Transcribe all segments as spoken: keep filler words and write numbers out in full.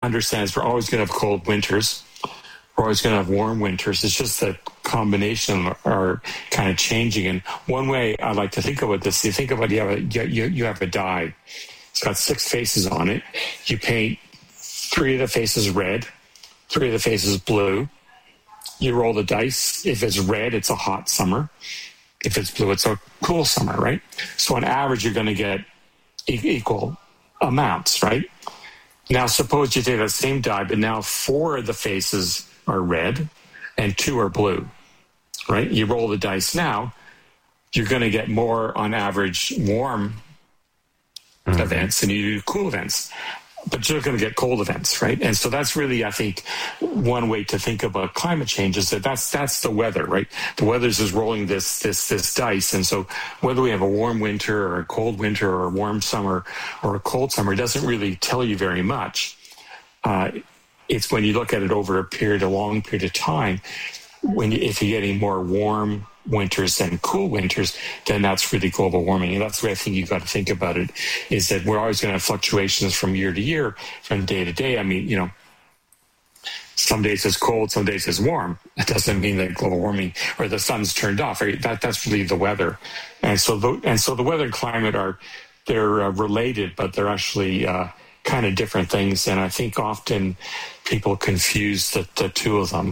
understands we're always going to have cold winters. We're always going to have warm winters. It's just the combination are kind of changing. And one way I like to think about this, you think about you have a you, you have a die. It's got six faces on it. You paint three of the faces red, three of the faces blue. You roll the dice. If it's red, it's a hot summer. If it's blue, it's a cool summer, right? So on average, you're going to get e- equal amounts, right? Now, suppose you take that same die, but now four of the faces are red and two are blue, right? You roll the dice now, you're going to get more on average warm mm-hmm. events than you do cool events, but you're going to get cold events, right? And so that's really, I think, one way to think about climate change is that that's that's the weather, right? The weather is just rolling this this this dice, and so whether we have a warm winter or a cold winter or a warm summer or a cold summer, it doesn't really tell you very much. Uh, it's when you look at it over a period, a long period of time, when you, if you're getting more warm winters than cool winters, then that's really global warming. And that's the way I think you've got to think about it, is that we're always going to have fluctuations from year to year, from day to day. I mean, you know, some days it's cold, some days it's warm. It doesn't mean that global warming or the sun's turned off. Right? That that's really the weather. And so the and so the weather and climate are they're uh, related, but they're actually uh, kind of different things. And I think often people confuse the, the two of them.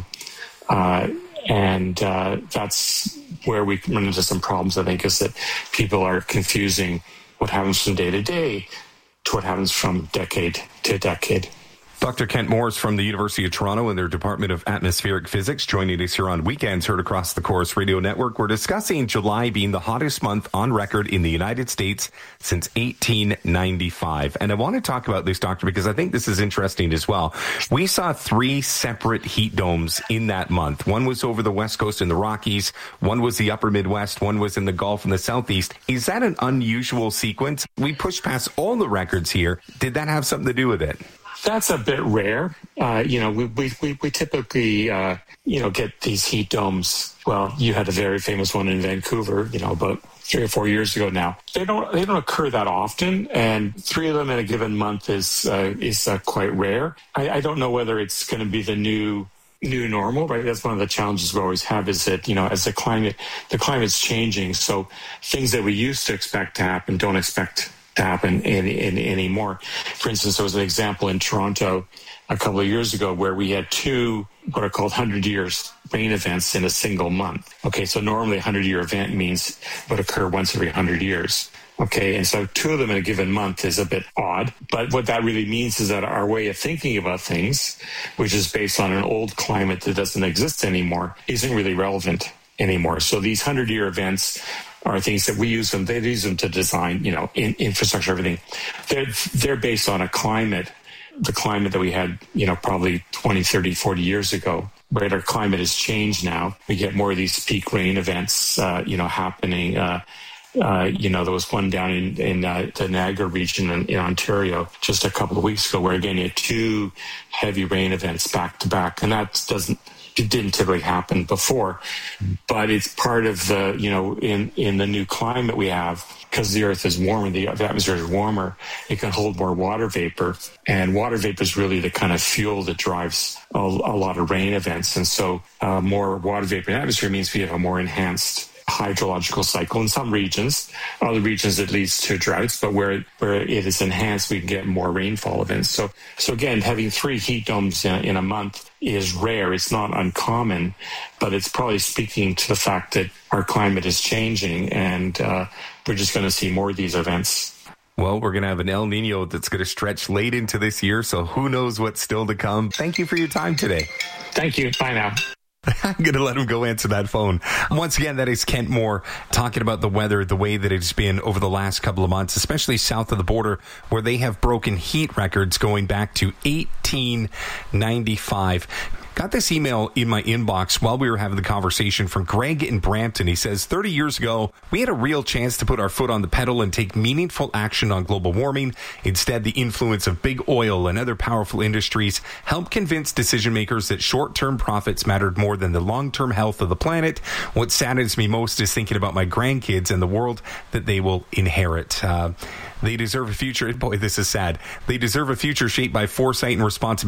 Uh, and uh, that's where we run into some problems, I think, is that people are confusing what happens from day to day to what happens from decade to decade. Doctor Kent Morris from the University of Toronto and their Department of Atmospheric Physics joining us here on Weekends Heard across the Corus Radio Network. We're discussing July being the hottest month on record in the United States since eighteen ninety-five. And I want to talk about this, Doctor, because I think this is interesting as well. We saw three separate heat domes in that month. One was over the West Coast in the Rockies. One was the upper Midwest. One was in the Gulf and the Southeast. Is that an unusual sequence? We pushed past all the records here. Did that have something to do with it? That's a bit rare. Uh, you know, we we we, we typically uh, you know get these heat domes. Well, you had a very famous one in Vancouver, you know, about three or four years ago now. They don't they don't occur that often, and three of them in a given month is uh, is uh, quite rare. I, I don't know whether it's going to be the new new normal, right? That's one of the challenges we always have, is that, you know, as the climate the climate's changing, so things that we used to expect to happen don't expect to happen in, in, anymore. For instance, there was an example in Toronto a couple of years ago where we had two what are called hundred years rain events in a single month. Okay, so normally a hundred-year event means would occur once every hundred years. Okay, and so two of them in a given month is a bit odd. But what that really means is that our way of thinking about things, which is based on an old climate that doesn't exist anymore, isn't really relevant anymore. So these hundred-year events are things that we use them. They use them to design, you know, in, infrastructure, everything. They're they're based on a climate, the climate that we had, you know, probably twenty, thirty, forty years ago. But our climate has changed now. We get more of these peak rain events, uh, you know, happening. Uh, uh, you know, there was one down in, in uh, the Niagara region in, in Ontario just a couple of weeks ago, where again you had two heavy rain events back to back, and that doesn't. It didn't typically happen before, but it's part of the, you know, in, in the new climate we have, because the earth is warmer, the atmosphere is warmer, it can hold more water vapor. And water vapor is really the kind of fuel that drives a, a lot of rain events. And so uh, more water vapor in the atmosphere means we have a more enhanced hydrological cycle in some regions. Other regions it leads to droughts, but where where it is enhanced, we can get more rainfall events. So so again, having three heat domes in, in a month is rare. It's not uncommon, but it's probably speaking to the fact that our climate is changing, and uh, we're just going to see more of these events. Well, we're going to have an El Nino that's going to stretch late into this year, so who knows what's still to come. Thank you for your time today. Thank you. Bye now. I'm going to let him go answer that phone. Once again, that is Kent Moore talking about the weather, the way that it's been over the last couple of months, especially south of the border, where they have broken heat records going back to eighteen ninety-five. Got this email in my inbox while we were having the conversation from Greg in Brampton. He says, thirty years ago, we had a real chance to put our foot on the pedal and take meaningful action on global warming. Instead, the influence of big oil and other powerful industries helped convince decision makers that short-term profits mattered more than the long-term health of the planet. What saddens me most is thinking about my grandkids and the world that they will inherit. Uh, they deserve a future. Boy, this is sad. They deserve a future shaped by foresight and responsibility.